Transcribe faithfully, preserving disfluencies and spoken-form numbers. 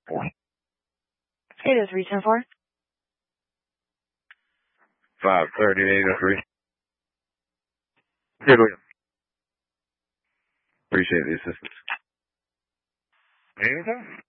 It is reason for. five thirty, eight oh three. Yeah, go ahead. Appreciate the assistance. Anytime.